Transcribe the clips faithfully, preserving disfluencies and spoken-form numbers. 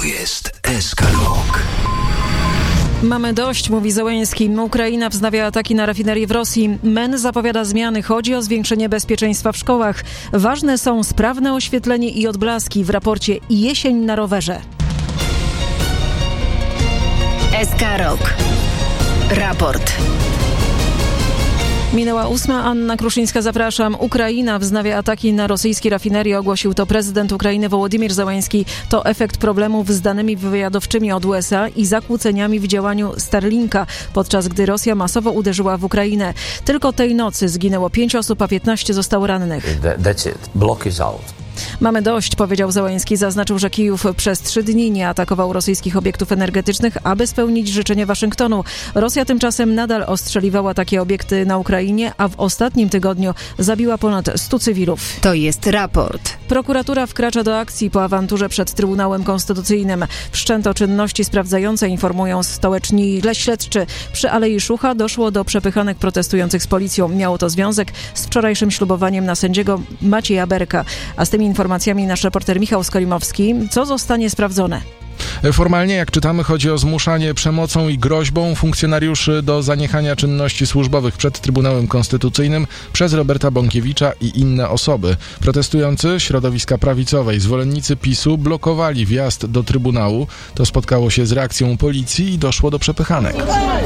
jest S K Rok. Mamy dość, mówi Zełenski. Ukraina wznawia ataki na rafinerię w Rosji. M E N zapowiada zmiany. Chodzi o zwiększenie bezpieczeństwa w szkołach. Ważne są sprawne oświetlenie i odblaski w raporcie Jesień na rowerze. S K Rok. Raport. Minęła ósma. Anna Kruszyńska, zapraszam. Ukraina wznawia ataki na rosyjskie rafinerie. Ogłosił to prezydent Ukrainy Wołodymyr Zełenski. To efekt problemów z danymi wywiadowczymi od U S A i zakłóceniami w działaniu Starlinka, podczas gdy Rosja masowo uderzyła w Ukrainę. Tylko tej nocy zginęło pięć osób, a piętnaście zostało rannych. That's it. Block is out. Mamy dość, powiedział Zełenski. Zaznaczył, że Kijów przez trzy dni nie atakował rosyjskich obiektów energetycznych, aby spełnić życzenie Waszyngtonu. Rosja tymczasem nadal ostrzeliwała takie obiekty na Ukrainie, a w ostatnim tygodniu zabiła ponad stu cywilów. To jest raport. Prokuratura wkracza do akcji po awanturze przed Trybunałem Konstytucyjnym. Wszczęto czynności sprawdzające, informują stołeczni śledczy. Przy Alei Szucha doszło do przepychanek protestujących z policją. Miało to związek z wczorajszym ślubowaniem na sędziego Macieja Berka. A z tymi informacjami nasz reporter Michał Skolimowski. Co zostanie sprawdzone? Formalnie, jak czytamy, chodzi o zmuszanie przemocą i groźbą funkcjonariuszy do zaniechania czynności służbowych przed Trybunałem Konstytucyjnym przez Roberta Bąkiewicza i inne osoby. Protestujący środowiska prawicowej, zwolennicy PiSu blokowali wjazd do Trybunału. To spotkało się z reakcją policji i doszło do przepychanek.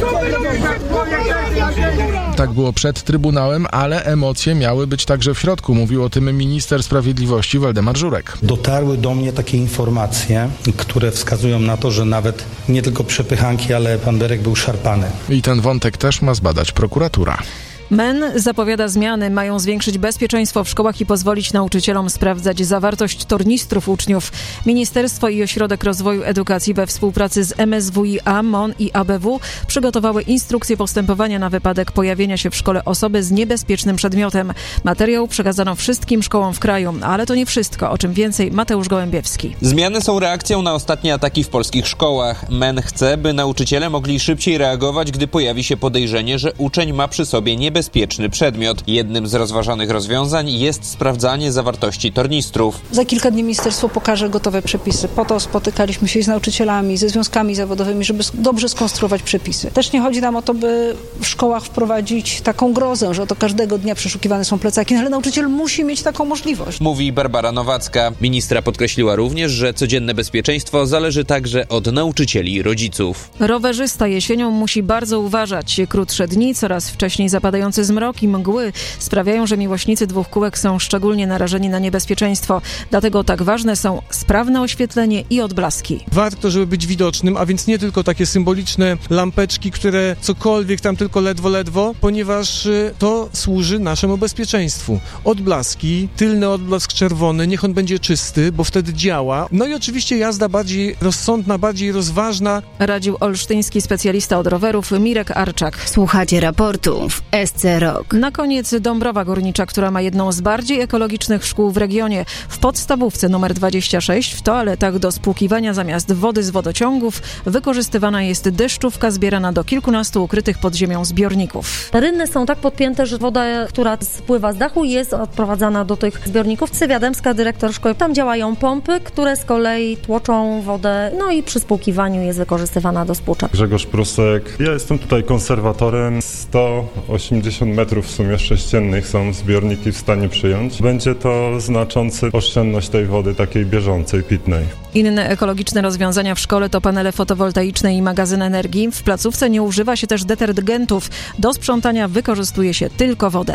Tak było przed Trybunałem, ale emocje miały być także w środku. Mówił o tym minister sprawiedliwości Waldemar Żurek. Dotarły do mnie takie informacje, które wskazują na to, że nawet nie tylko przepychanki, ale pan Berek był szarpany. I ten wątek też ma zbadać prokuratura. M E N zapowiada zmiany, mają zwiększyć bezpieczeństwo w szkołach i pozwolić nauczycielom sprawdzać zawartość tornistrów uczniów. Ministerstwo i Ośrodek Rozwoju Edukacji we współpracy z M S W i A, M O N i A B W przygotowały instrukcje postępowania na wypadek pojawienia się w szkole osoby z niebezpiecznym przedmiotem. Materiał przekazano wszystkim szkołom w kraju, ale to nie wszystko. O czym więcej Mateusz Gołębiewski. Zmiany są reakcją na ostatnie ataki w polskich szkołach. M E N chce, by nauczyciele mogli szybciej reagować, gdy pojawi się podejrzenie, że uczeń ma przy sobie niebezpieczny bezpieczny przedmiot. Jednym z rozważanych rozwiązań jest sprawdzanie zawartości tornistrów. Za kilka dni ministerstwo pokaże gotowe przepisy. Po to spotykaliśmy się z nauczycielami, ze związkami zawodowymi, żeby dobrze skonstruować przepisy. Też nie chodzi nam o to, by w szkołach wprowadzić taką grozę, że oto każdego dnia przeszukiwane są plecaki, ale nauczyciel musi mieć taką możliwość. Mówi Barbara Nowacka. Ministra podkreśliła również, że codzienne bezpieczeństwo zależy także od nauczycieli i rodziców. Rowerzysta jesienią musi bardzo uważać. Krótsze dni, coraz wcześniej zapadające zmrok i mgły sprawiają, że miłośnicy dwóch kółek są szczególnie narażeni na niebezpieczeństwo. Dlatego tak ważne są sprawne oświetlenie i odblaski. Warto, żeby być widocznym, a więc nie tylko takie symboliczne lampeczki, które cokolwiek tam tylko ledwo, ledwo, ponieważ to służy naszemu bezpieczeństwu. Odblaski, tylny odblask czerwony, niech on będzie czysty, bo wtedy działa. No i oczywiście jazda bardziej rozsądna, bardziej rozważna. Radził olsztyński specjalista od rowerów Mirek Arczak. Słuchacie raportu w S C Rok. Na koniec Dąbrowa Górnicza, która ma jedną z bardziej ekologicznych szkół w regionie. W podstawówce numer dwadzieścia sześć w toaletach do spłukiwania zamiast wody z wodociągów wykorzystywana jest deszczówka zbierana do kilkunastu ukrytych pod ziemią zbiorników. Rynny są tak podpięte, że woda, która spływa z dachu, jest odprowadzana do tych zbiorników. Cyria Dębska, dyrektor szkoły. Tam działają pompy, które z kolei tłoczą wodę, no i przy spłukiwaniu jest wykorzystywana do spłucza. Grzegorz Prusek. Ja jestem tutaj konserwatorem. sto osiemdziesiąt metrów w sumie sześciennych są zbiorniki w stanie przyjąć. Będzie to znaczący oszczędność tej wody takiej bieżącej, pitnej. Inne ekologiczne rozwiązania w szkole to panele fotowoltaiczne i magazyn energii. W placówce nie używa się też detergentów. Do sprzątania wykorzystuje się tylko wodę.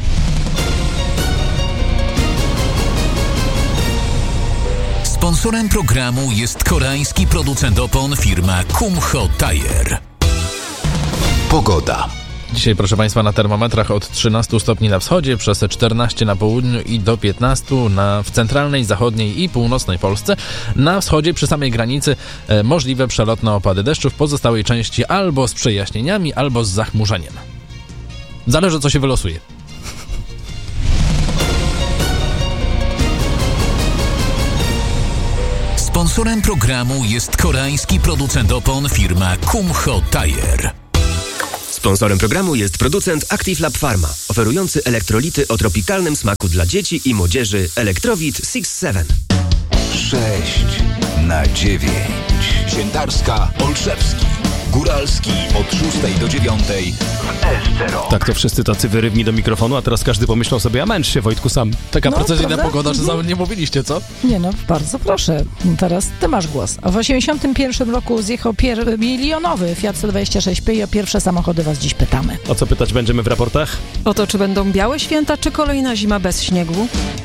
Sponsorem programu jest koreański producent opon firma Kumho Tire. Pogoda. Dzisiaj, proszę Państwa, na termometrach od trzynastu stopni na wschodzie, przez czternaście na południu i do piętnastu na, w centralnej, zachodniej i północnej Polsce. Na wschodzie, przy samej granicy, e, możliwe przelotne opady deszczu, w pozostałej części albo z przejaśnieniami, albo z zachmurzeniem. Zależy, co się wylosuje. Sponsorem programu jest koreański producent opon firma Kumho Tire. Sponsorem programu jest producent Active Lab Pharma, oferujący elektrolity o tropikalnym smaku dla dzieci i młodzieży Elektrowit six seven. sześć na dziewięć. Świętarska, Olszewski, Góralski od szóstej do dziewiątej w S C Rock. Tak, to wszyscy tacy wyrywni do mikrofonu, a teraz każdy pomyślał sobie, a męcz się, Wojtku, sam. Taka No, precyzyjna prawda? pogoda, że Mhm. za- nie mówiliście, co? Nie no, bardzo proszę. Teraz ty masz głos. A w osiemdziesiątym pierwszym roku zjechał pier- milionowy Fiat sto dwadzieścia sześć P i o pierwsze samochody was dziś pytamy. O co pytać będziemy w raportach? O to, czy będą białe święta, czy kolejna zima bez śniegu?